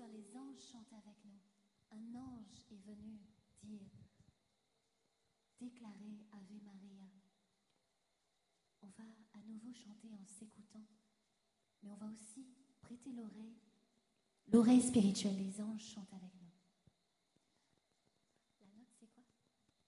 les anges chantent avec nous. Un ange est venu dire, déclarer Ave Maria. On va à nouveau chanter en s'écoutant, mais on va aussi prêter l'oreille spirituelle. Les anges chantent avec nous.